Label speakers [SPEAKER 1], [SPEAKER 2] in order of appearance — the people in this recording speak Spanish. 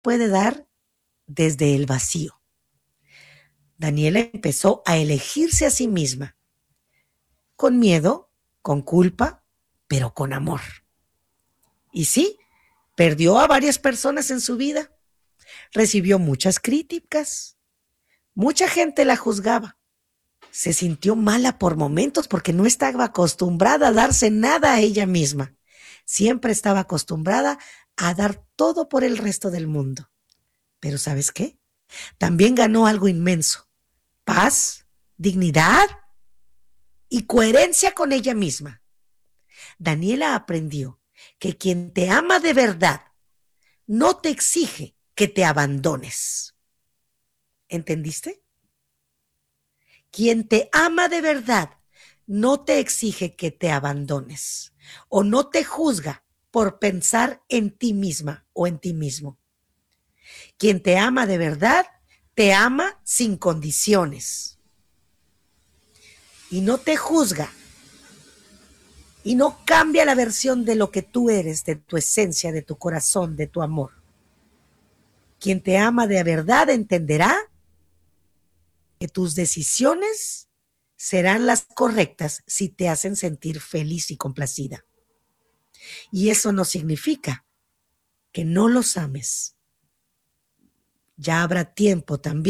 [SPEAKER 1] puede dar desde el vacío. Daniela empezó a elegirse a sí misma, con miedo, con culpa, pero con amor. Y sí, perdió a varias personas en su vida, recibió muchas críticas, mucha gente la juzgaba, se sintió mala por momentos porque no estaba acostumbrada a darse nada a ella misma. Siempre estaba acostumbrada a dar todo por el resto del mundo. Pero ¿sabes qué? También ganó algo inmenso: paz, dignidad y coherencia con ella misma. Daniela aprendió que quien te ama de verdad no te exige que te abandones. ¿Entendiste? Quien te ama de verdad no te exige que te abandones o no te juzga por pensar en ti misma o en ti mismo. Quien te ama de verdad te ama sin condiciones y no te juzga y no cambia la versión de lo que tú eres, de tu esencia, de tu corazón, de tu amor. Quien te ama de verdad entenderá que tus decisiones serán las correctas si te hacen sentir feliz y complacida. Y eso no significa que no los ames. Ya habrá tiempo también